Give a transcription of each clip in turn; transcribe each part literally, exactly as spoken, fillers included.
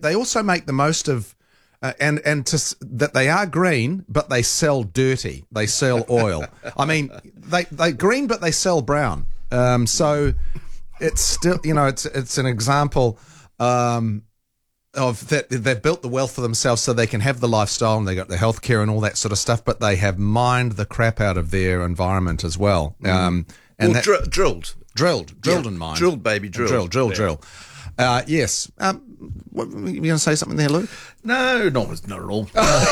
they also make the most of, uh, and and to, s- that they are green, but they sell dirty. They sell oil. I mean, they they green, but they sell brown. Um, so it's still, you know, it's it's an example. Um, of that they've built the wealth for themselves so they can have the lifestyle and they got the healthcare and all that sort of stuff, but they have mined the crap out of their environment as well. Um, and Well, that, dr- drilled. drilled, drilled Yeah, and mined. drilled, baby, drilled. Drill, drill, Yeah. drill. Uh, yes. Um, what, were you going to say something there, Luke? No, not, not at all.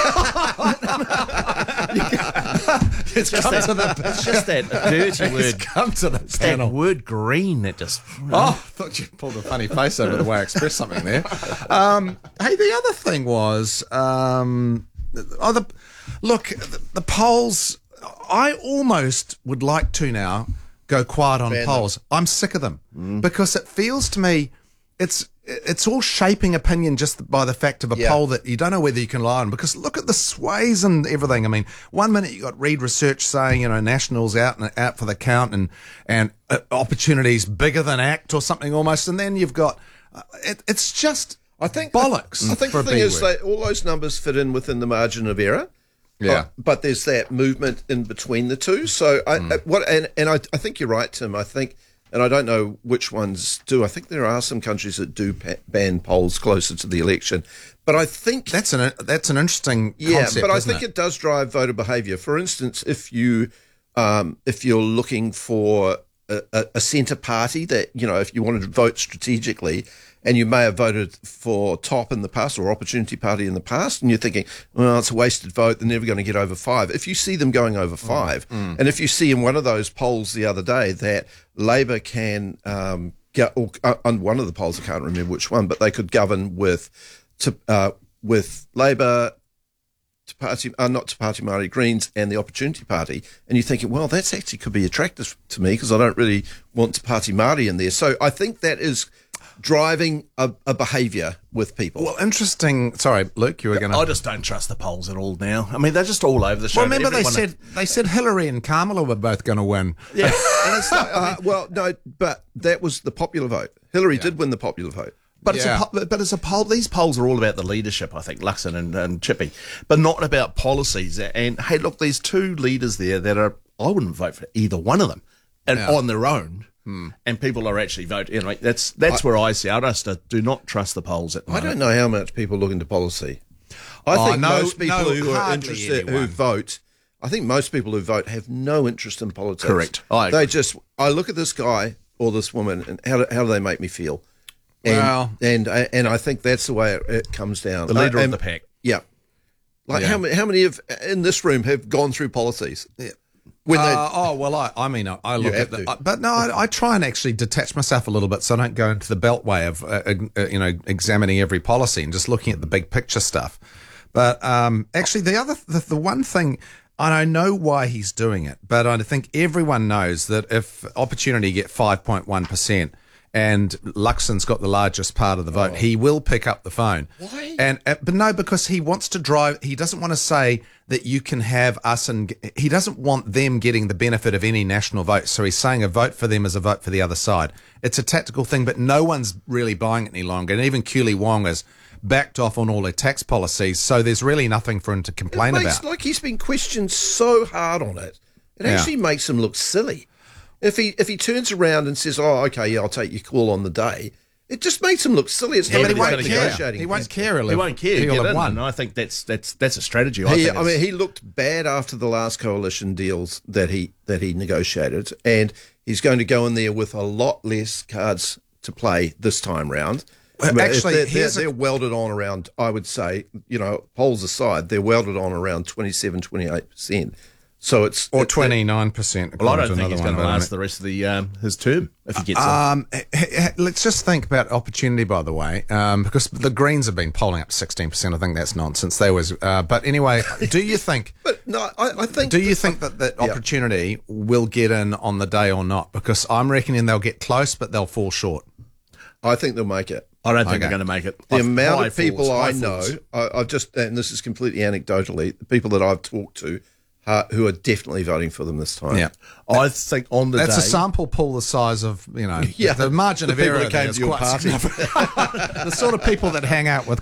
It's just come that, to the it's just that dirty it's word. come to the It's that panel. word green that just... Oh, I thought you pulled a funny face over the way I expressed something there. Um, hey, the other thing was, um, oh, the, look, the, the polls, I almost would like to now go quiet on Ban polls. I'm sick of them because it feels to me it's it's all shaping opinion just by the fact of a Yeah. poll that you don't know whether you can rely on, because look at the sways and everything. I mean, one minute you got Reed Research saying, you know, Nationals out and out for the count and and uh, opportunities bigger than ACT or something almost, and then you've got uh, it, it's just I think bollocks. I think for the a thing B is word. that all those numbers fit in within the margin of error. Yeah. Uh, but there's that movement in between the two. So I, I what and and I, I think you're right, Tim. I think, and I don't know which ones do. I think there are some countries that do pa- ban polls closer to the election. But I think That's an that's an interesting yeah, concept, but I isn't think it? does drive voter behaviour. For instance, if you um, if you're looking for a, a, a centre party that, you know, if you wanted to vote strategically, and you may have voted for Top in the past or Opportunity Party in the past, and you're thinking, well, it's a wasted vote, they're never going to get over five. If you see them going over five, Mm. and if you see in one of those polls the other day that Labor can um, get, or uh, on one of the polls, I can't remember which one, but they could govern with to, uh, with Labor, to party, uh, not to Party Māori Greens and the Opportunity Party, and you're thinking, well, that's actually could be attractive to me because I don't really want to Party Māori in there. So I think that is driving a, a behaviour with people. Well, interesting. Sorry, Luke, you were going to. I just don't trust the polls at all now. I mean, they're just all over the show. Well, remember they Everyone- said they said Hillary and Kamala were both going to win. Yeah. And it's like, uh, well, no, but that was the popular vote. Hillary did win the popular vote. But it's, Yeah. a, po- but it's a poll. These polls are all about the leadership, I think, Luxon and, and Chippy, but not about policies. And hey, look, there's two leaders there that are, I wouldn't vote for either one of them, and Yeah. on their own. And people are actually voting. You know, that's that's where I see. I just uh, do not trust the polls at the I moment. don't know how much people look into policy. I Oh, think no- most people no, who are hardly interested, who anyone. vote, I think most people who vote have no interest in politics. Correct. I They agree. just, I look at this guy or this woman, and how do, how do they make me feel? And, Well- and and I think that's the way it, it comes down. The leader Uh, of and- the pack. Yeah. Like Yeah. how many how many of in this room have gone through policies? Yeah. When they, Uh, oh well, I, I mean, I, I look have at the, to. I, but no, I, I try and actually detach myself a little bit, so I don't go into the beltway of uh, uh, you know examining every policy and just looking at the big picture stuff. But um, actually, the other the, the one thing, and I know why he's doing it, but I think everyone knows that if Opportunity get five point one percent. And Luxon's got the largest part of the vote, he will pick up the phone. Why? And uh, but no, because he wants to drive. He doesn't want to say that you can have us, and he doesn't want them getting the benefit of any national vote. So he's saying a vote for them is a vote for the other side. It's a tactical thing, but no one's really buying it any longer. And even Cooley Wong has backed off on all their tax policies. So there's really nothing for him to complain it makes, about. like he's been questioned so hard on it, it Yeah. actually makes him look silly. If he if he turns around and says, "Oh, okay, yeah, I'll take your call on the day," it just makes him look silly. It's Yeah, not but he about won't care. negotiating. He won't care. He'll He have- won't care. He'll Get have in, won. and I think that's that's that's a strategy. I He, think I mean, it's- he looked bad after the last coalition deals that he that he negotiated, and he's going to go in there with a lot less cards to play this time round. Well, I mean, actually, they're, they're, here's a- they're welded on around, I would say, you know, polls aside, they're welded on around twenty-seven, twenty-eight percent. So it's or it- twenty-nine percent. well, I don't think he's going to last the rest of the um, his term if he gets it. Um, h- h- let's just think about Opportunity, by the way, um, because the Greens have been polling up to sixteen percent. I think that's nonsense. They was, uh, but anyway, do you think? But no, I, I think. Do you think that that Yeah. Opportunity will get in on the day or not? Because I'm reckoning they'll get close, but they'll fall short. I think they'll make it. I don't think okay. they're going to make it. The High- amount high of people fours, high I know, fours. I, I've just, and this is completely anecdotally, the people that I've talked to uh, who are definitely voting for them this time. Yeah. I think on the That's day, a sample pool the size of, you know, Yeah, the margin the of people error that came there is to your quite party. significant. The sort of people that hang out with